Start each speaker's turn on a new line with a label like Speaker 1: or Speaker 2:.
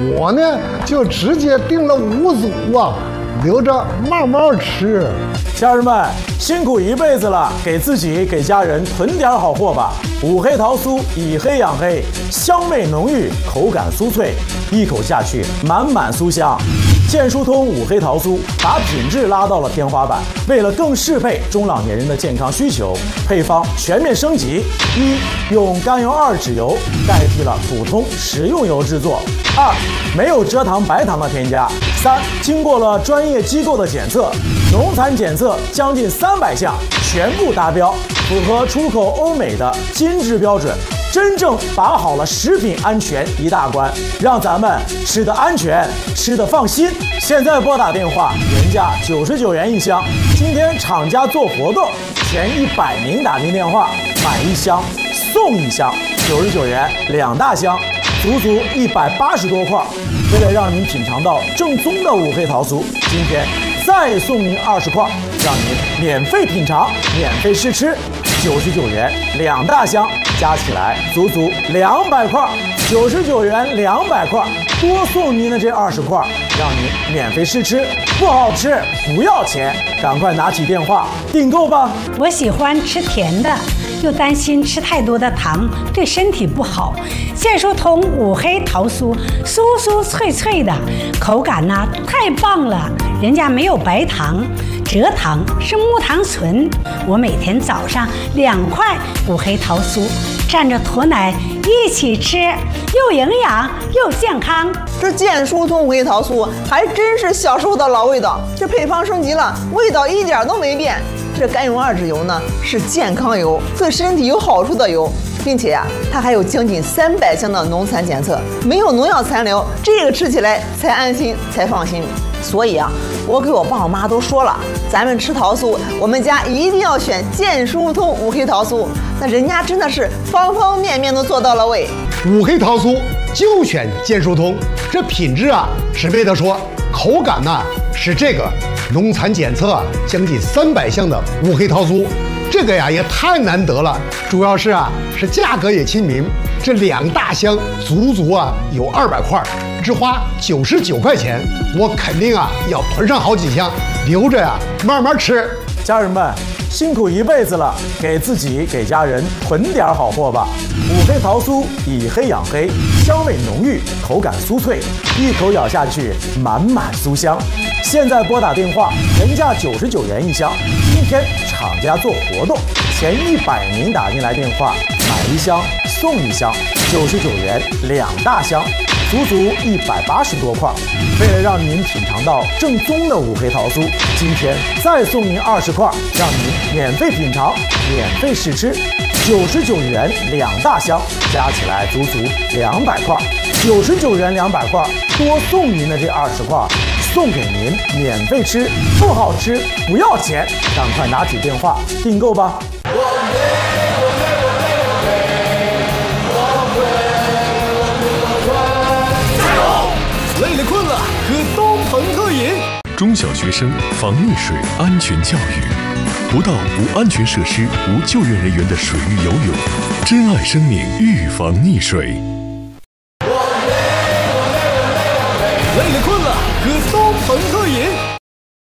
Speaker 1: 我呢就直接订了5组啊，留着慢慢吃。
Speaker 2: 家人们辛苦一辈子了，给自己给家人囤点好货吧。五黑桃酥以黑养黑，香味浓郁，口感酥脆，一口下去满满酥香。健疏通五黑桃酥把品质拉到了天花板，为了更适配中老年人的健康需求，配方全面升级：一、用甘油2酯油代替了普通食用油制作；二、没有蔗糖、白糖的添加；三、经过了专业机构的检测，农残检测将近300项，全部达标，符合出口欧美的金质标准。真正把好了食品安全一大关，让咱们吃得安全，吃得放心。现在拨打电话，原价99元一箱，今天厂家做活动，前100名打进电话买1箱送1箱，99元2大箱，足足180多块。为了让您品尝到正宗的五黑桃酥，今天再送您20块，让您免费品尝，免费试吃，99元2大箱，加起来足足200块，99元200块，多送您的这20块，让您免费试吃，不好吃不要钱，赶快拿起电话订购吧。
Speaker 3: 我喜欢吃甜的，又担心吃太多的糖对身体不好。健疏通五黑桃酥，酥酥脆脆的，口感呢太棒了。人家没有白糖，蔗糖是木糖醇。我每天早上2块五黑桃酥，蘸着驼奶一起吃，又营养又健康。
Speaker 4: 这健疏通五黑桃酥还真是小时候的老味道，这配方升级了，味道一点都没变。这甘油2酯油呢是健康油，对身体有好处的油，并且它还有将近300项的农残检测，没有农药残留，这个吃起来才安心才放心。所以我给我爸我妈都说了，咱们吃桃酥，我们家一定要选健疏通五黑桃酥。那人家真的是方方面面都做到了位。
Speaker 1: 五黑桃酥就选健疏通，这品质是没得说，口感是这个农残检测将近300项的五黑桃酥，这个也太难得了。主要是价格也亲民，这2大箱足足有200块，只花99块钱，我肯定要囤上好几箱，留着慢慢吃。
Speaker 2: 家人们辛苦一辈子了，给自己给家人囤点好货吧。五黑桃酥以黑养黑，香味浓郁，口感酥脆，一口咬下去满满酥香。现在拨打电话，原价99元一箱，今天厂家做活动，前100名打进来电话买1箱送1箱，99元2大箱，足足180多块。为了让您品尝到正宗的五黑桃酥，今天再送您20块，让您免费品尝，免费试吃，99元2大箱，加起来足足200块，99元200块，多送您的这20块，送给您免费吃，不好吃不要钱，赶快拿起电话订购吧。
Speaker 5: 累了困了，喝东鹏特饮。
Speaker 6: 中小学生防溺水安全教育，不到无安全设施、无救援人员的水域游泳，珍爱生命，预防溺水。